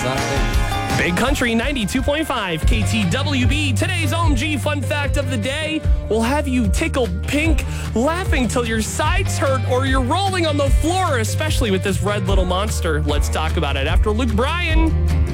Big Country 92.5 KTWB. Today's OMG fun fact of the day will have you tickled pink, laughing till your sides hurt or you're rolling on the floor, especially with this red little monster. Let's talk about it after Luke Bryan.